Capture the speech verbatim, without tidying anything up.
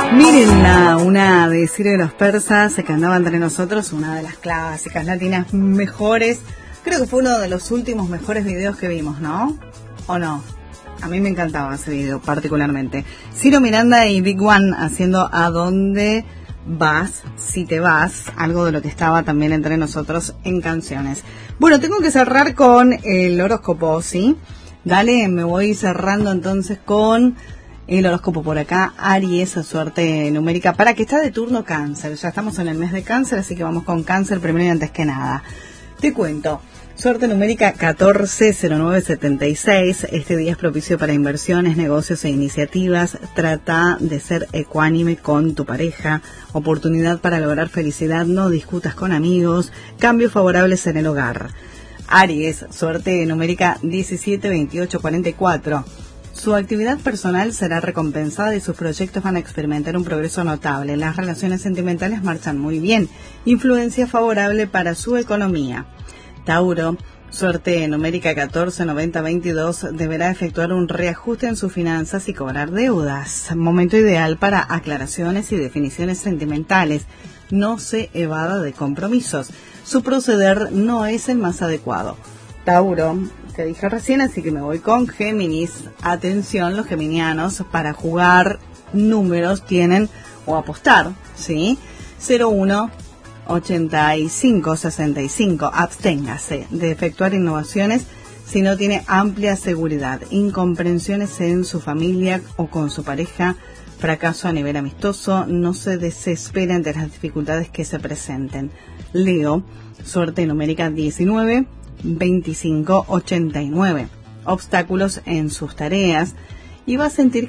Mírenla, una de Ciro de los Persas que andaba entre nosotros, una de las clásicas latinas mejores. Creo que fue uno de los últimos mejores videos que vimos, ¿no? ¿O no? A mí me encantaba ese video particularmente. Ciro Miranda y Big One haciendo A dónde vas, si te vas, algo de lo que estaba también entre nosotros en canciones. Bueno, tengo que cerrar con el horóscopo, ¿sí? Dale, me voy cerrando entonces con el horóscopo por acá. Aries, suerte numérica, para que está de turno Cáncer. Ya estamos en el mes de Cáncer, así que vamos con Cáncer primero y antes que nada. Te cuento. Suerte numérica catorce cero nueve setenta y seis. Este día es propicio para inversiones, negocios e iniciativas. Trata de ser ecuánime con tu pareja. Oportunidad para lograr felicidad. No discutas con amigos. Cambios favorables en el hogar. Aries, suerte numérica diecisiete veintiocho cuarenta y cuatro. Su actividad personal será recompensada y sus proyectos van a experimentar un progreso notable. Las relaciones sentimentales marchan muy bien. Influencia favorable para su economía. Tauro, suerte numérica catorce noventa veintidós, deberá efectuar un reajuste en sus finanzas y cobrar deudas. Momento ideal para aclaraciones y definiciones sentimentales. No se evada de compromisos. Su proceder no es el más adecuado. Tauro, te dije recién, así que me voy con Géminis. Atención, los geminianos, para jugar números tienen, o apostar, ¿sí? cero uno ochenta y cinco sesenta y cinco. Absténgase de efectuar innovaciones si no tiene amplia seguridad. Incomprensiones en su familia o con su pareja. Fracaso a nivel amistoso. No se desespera ante las dificultades que se presenten. Leo, suerte numérica diecinueve veinticinco ochenta y nueve. Obstáculos en sus tareas y va a sentir